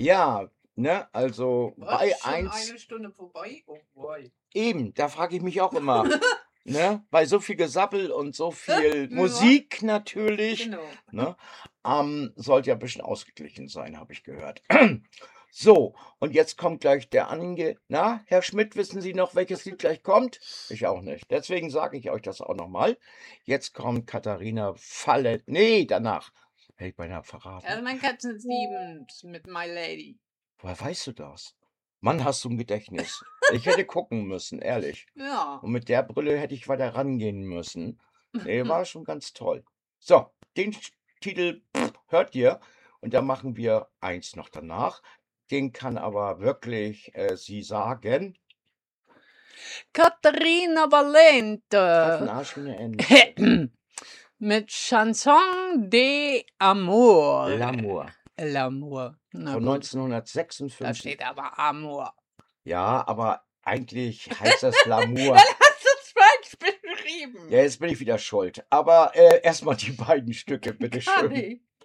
Ja, ne, also Was, bei schon 1 eine Stunde vorbei? Oh boy. eben, da frage ich mich auch immer, ne, bei so viel Gesappel und so viel Ja, Musik natürlich, genau. ne, sollte ja 'n bisschen ausgeglichen sein, habe ich gehört. So, und jetzt kommt gleich der na, Herr Schmidt, wissen Sie noch, welches Lied gleich kommt? Ich auch nicht. Deswegen sage ich euch das auch noch mal. Jetzt kommt Katharina Falle ne, danach. Hätte ich beinahe verraten. Also mein Katzen 7 mit My Lady. Woher weißt du das? Mann, hast du 'n Gedächtnis. Ich hätte gucken müssen, ehrlich. Ja. Und mit der Brille hätte ich weiter rangehen müssen. Ne, war schon ganz toll. So, den Titel hört ihr und da machen wir eins noch danach. Den kann aber wirklich, sie sagen Caterina straffen Valente. Arsch wie 'ne Ente. Mit Chanson d'Amour. L'amour L'amour. Na von gut, da 1956. steht aber Amour. Ja, aber eigentlich heißt das Dann L'amour. hast du's falsch beschrieben. Ja, jetzt bin ich wieder schuld. Aber, erst mal die beiden Stücke, bitte Gar schön. nicht.